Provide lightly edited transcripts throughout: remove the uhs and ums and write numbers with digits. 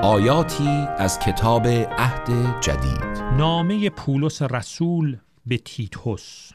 آیاتی از کتاب عهد جدید. نامه پولس رسول به تیتوس،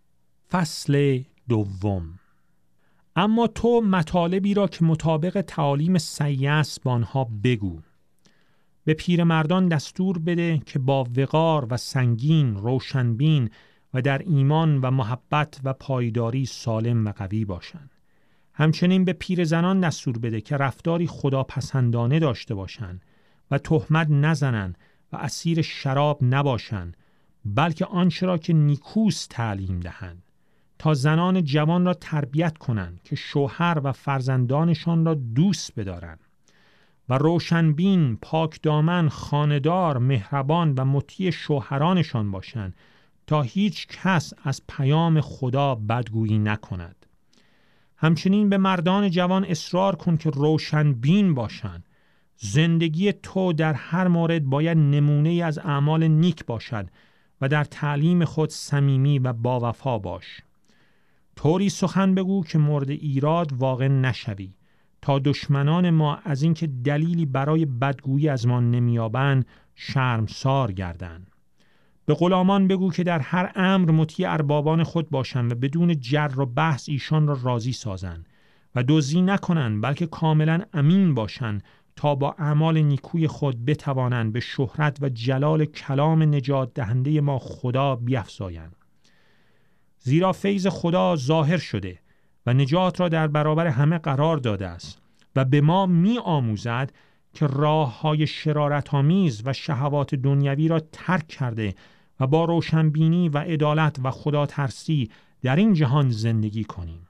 فصل دوم. اما تو مطالبی را که مطابق تعالیم صحیح است با آنها بگو. به پیرمردان دستور بده که با وقار و سنگین، روشنبین و در ایمان و محبت و پایداری سالم و قوی باشند. همچنین به پیرزنان دستور بده که رفتاری خداپسندانه داشته باشند و تهمت نزنند و اسیر شراب نباشند، بلکه آنچه را که نیکوست تعلیم دهند، تا زنان جوان را تربیت کنند که شوهر و فرزندانشان را دوست بدارند و روشنبین، پاکدامن، خانه‌دار، مهربان و مطیع شوهرانشان باشند، تا هیچ کس از پیام خدا بدگویی نکند. همچنین به مردان جوان اصرار کن که روشنبین باشند. زندگی تو در هر مورد باید نمونه از اعمال نیک باشد و در تعلیم خود صمیمی و باوفا باش. طوری سخن بگو که مورد ایراد واقع نشوی، تا دشمنان ما از اینکه دلیلی برای بدگویی از ما نمیابند شرمسار گردند. به غلامان بگو که در هر امر مطیع اربابان خود باشند و بدون جر و بحث ایشان را راضی سازند و دزدی نکنند، بلکه کاملا امین باشند تا با اعمال نیکوی خود بتوانند به شهرت و جلال کلام نجات دهنده ما خدا بیفزایند. زیرا فیض خدا ظاهر شده و نجات را در برابر همه قرار داده است و به ما می آموزد که راه‌های شرارت‌آمیز و شهوات دنیوی را ترک کرده و با روشنبینی و عدالت و خدا ترسی در این جهان زندگی کنیم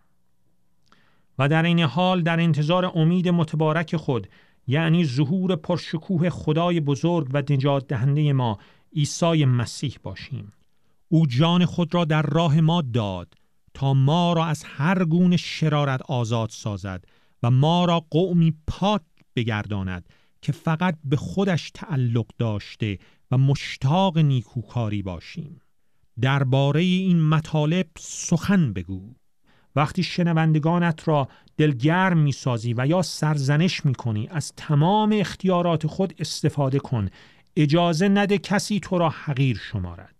و در این حال در انتظار امید متبارک خود، یعنی ظهور پرشکوه خدای بزرگ و نجات دهنده ما عیسی مسیح باشیم. او جان خود را در راه ما داد تا ما را از هر گونه شرارت آزاد سازد و ما را قومی پاک بگرداند که فقط به خودش تعلق داشته و مشتاق نیکوکاری باشیم. درباره این مطالب سخن بگو. وقتی شنوندگانت را دلگرم می‌سازی و یا سرزنش می‌کنی، از تمام اختیارات خود استفاده کن. اجازه نده کسی تو را حقیر شمارد.